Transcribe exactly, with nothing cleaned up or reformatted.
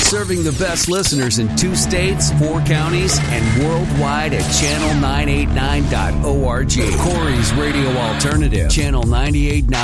Serving the best listeners in two states, four counties, and worldwide at channel nine eighty-nine dot org. Corey's Radio Alternative, channel nine eighty-nine.